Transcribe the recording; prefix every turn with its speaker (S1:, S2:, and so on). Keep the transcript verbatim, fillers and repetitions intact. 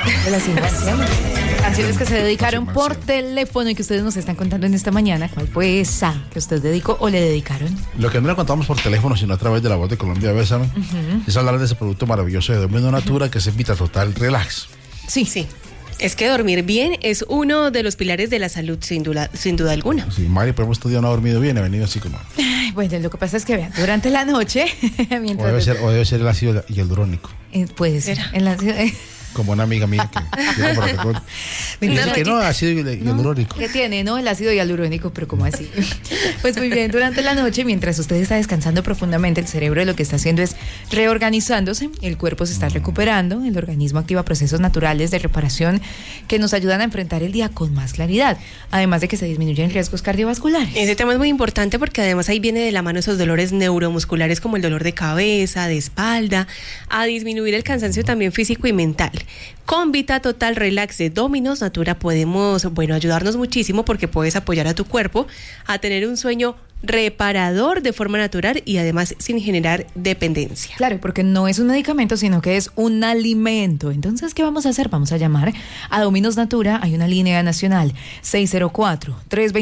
S1: de las innovaciones. Canciones que se dedicaron por teléfono y que ustedes nos están contando en esta mañana. ¿Cuál fue esa que usted dedicó o le dedicaron?
S2: Lo que no le contamos por teléfono, sino a través de la voz de Colombia Bésame, uh-huh. es hablar de ese producto maravilloso de Domino Natura que se Vita Total Relax.
S3: Sí, sí. Es que dormir bien es uno de los pilares de la salud, sin duda, sin duda alguna.
S2: Sí, Mari, por estos días no ha dormido bien, ha venido así como...
S1: Ay, bueno, lo que pasa es que vean, durante la noche...
S2: mientras o, debe ser, o debe ser el ácido hialurónico.
S1: Eh, puede ser. El ácido...
S2: Como una amiga mía que tiene por dice no, que no, ácido hialurónico.
S1: No, ¿qué tiene, no? El ácido hialurónico, pero ¿cómo así? Pues muy bien, durante la noche, mientras usted está descansando profundamente, el cerebro lo que está haciendo es reorganizándose, el cuerpo se está recuperando, el organismo activa procesos naturales de reparación que nos ayudan a enfrentar el día con más claridad, además de que se disminuyen riesgos cardiovasculares.
S3: Ese tema es muy importante porque además ahí viene de la mano esos dolores neuromusculares como el dolor de cabeza, de espalda, a disminuir el cansancio también físico y mental. Con Vita Total Relax de Dominos Natura podemos, bueno, ayudarnos muchísimo porque puedes apoyar a tu cuerpo a tener un sueño reparador de forma natural y además sin generar dependencia.
S1: Claro, porque no es un medicamento, sino que es un alimento. Entonces, ¿qué vamos a hacer? Vamos a llamar a Dominos Natura. Hay una línea nacional seis cero cuatro, tres dos